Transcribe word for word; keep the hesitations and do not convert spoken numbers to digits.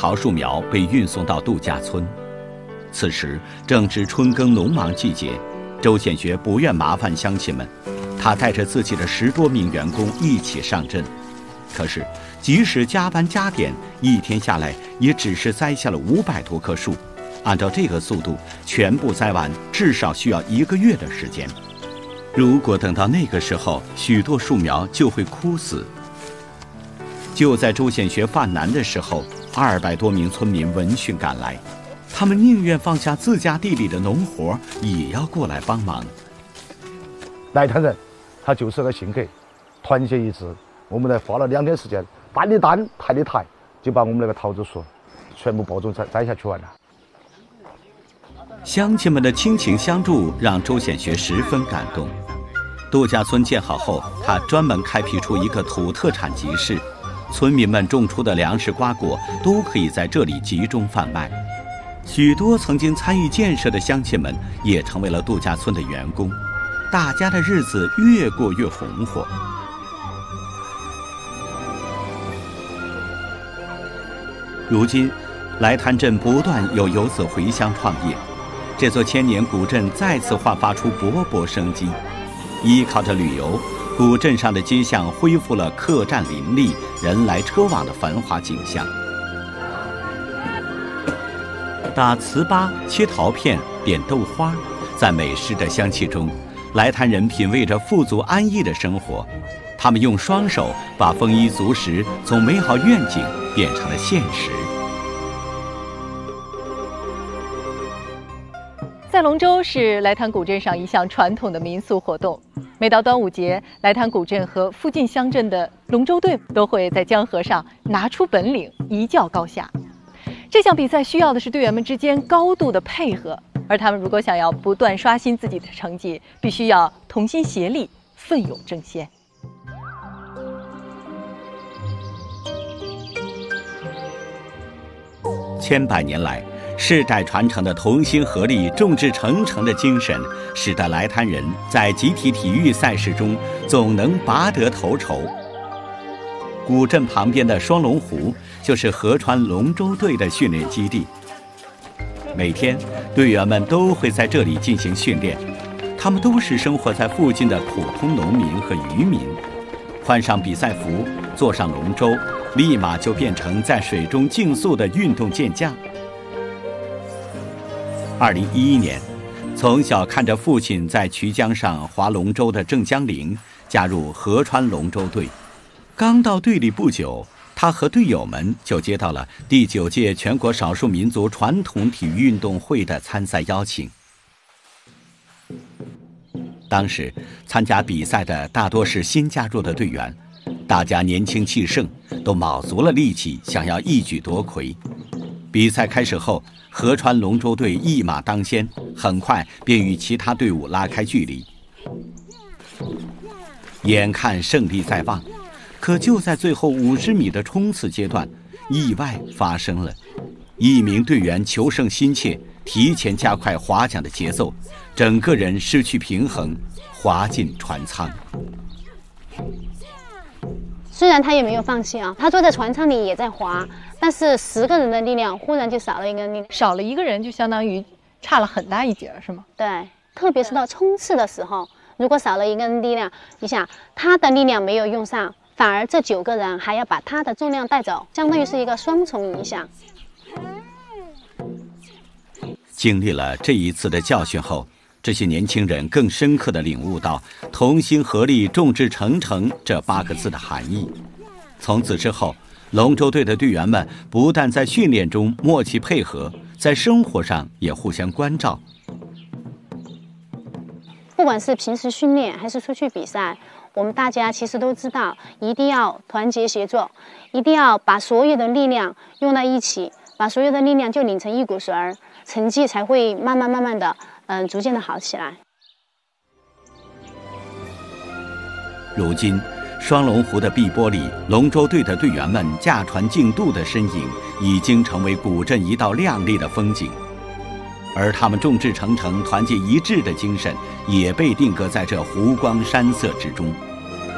桃树苗被运送到度假村。此时正值春耕农忙季节，周显学不愿麻烦乡亲们，他带着自己的十多名员工一起上阵。可是即使加班加点，一天下来也只是栽下了五百多棵树。按照这个速度，全部栽完至少需要一个月的时间。如果等到那个时候，许多树苗就会枯死。就在周显学犯难的时候，二百多名村民闻讯赶来，他们宁愿放下自家地里的农活，也要过来帮忙。 来滩人，他就是个性格，团结一致。我们才花了两天时间，搬的担，抬的台，就把我们那个桃子树全部播种栽栽下去完了。 乡亲们的亲情相助让周显学十分感动。度假村建好后，他专门开辟出一个土特产集市，村民们种出的粮食瓜果都可以在这里集中贩卖。许多曾经参与建设的乡亲们也成为了度假村的员工，大家的日子越过越红火。如今，来滩镇不断有游子回乡创业，这座千年古镇再次焕发出勃勃生机。依靠着旅游，古镇上的街巷恢复了客栈林立、人来车往的繁华景象。打糍粑、切桃片、点豆花，在美食的香气中，来滩人品味着富足安逸的生活。他们用双手把丰衣足食从美好愿景变成了现实。 赛龙舟是来滩古镇上一项传统的民俗活动。每到端午节，来滩古镇和附近乡镇的龙舟队都会在江河上拿出本领，一较高下。这项比赛需要的是队员们之间高度的配合，而他们如果想要不断刷新自己的成绩，必须要同心协力，奋勇争先。 千百年来，世代传承的同心合力、众志成城的精神，使得来滩人在集体体育赛事中总能拔得头筹。古镇旁边的双龙湖就是合川龙舟队的训练基地，每天队员们都会在这里进行训练。他们都是生活在附近的普通农民和渔民，换上比赛服，坐上龙舟，立马就变成在水中竞速的运动健将。二零一一年，从小看着父亲在衢江上划龙舟的郑江玲加入合川龙舟队。刚到队里不久，他和队友们就接到了第九届全国少数民族传统体育运动会的参赛邀请。当时参加比赛的大多是新加入的队员，大家年轻气盛，都卯足了力气想要一举夺魁。比赛开始后，合川龙舟队一马当先，很快便与其他队伍拉开距离。眼看胜利在望，可就在最后五十米的冲刺阶段，意外发生了。一名队员求胜心切，提前加快划桨的节奏，整个人失去平衡，滑进船舱。 虽然他也没有放弃啊，他坐在船舱里也在划，但是十个人的力量忽然就少了一个人力量， 少了一个人就相当于差了很大一截，是吗？ 对，特别是到冲刺的时候，如果少了一个人力量，你想他的力量没有用上，反而这九个人还要把他的重量带走，相当于是一个双重影响。 经历了这一次的教训后，这些年轻人更深刻地领悟到同心合力、众志成城这八个字的含义。从此之后，龙舟队的队员们不但在训练中默契配合，在生活上也互相关照。 不管是平时训练还是出去比赛，我们大家其实都知道，一定要团结协作，一定要把所有的力量用在一起，把所有的力量就拧成一股绳儿，成绩才会慢慢慢慢的嗯，逐渐的好起来。 如今，双龙湖的碧波里，龙舟队的队员们驾船竞渡的身影，已经成为古镇一道亮丽的风景。而他们众志成城、团结一致的精神，也被定格在这湖光山色之中。